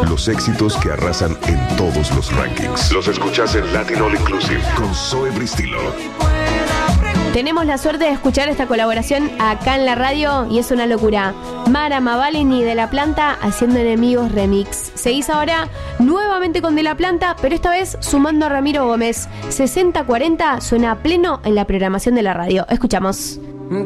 Los éxitos que arrasan en todos los rankings. Los escuchás en Latin All Inclusive con Zoe Bristilo. Tenemos la suerte de escuchar esta colaboración acá en la radio y es una locura. Mara Mavalini de La Planta haciendo Enemigos Remix. Seguís ahora nuevamente con De La Planta, pero esta vez sumando a Ramiro Gómez. 60-40 suena a pleno en la programación de la radio. Escuchamos.